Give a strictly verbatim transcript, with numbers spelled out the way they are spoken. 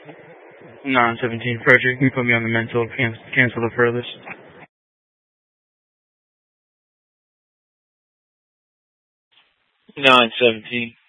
nine seventeen. Frederick, you put me on the mental. Cancel, cancel the furthest. nine seventeen.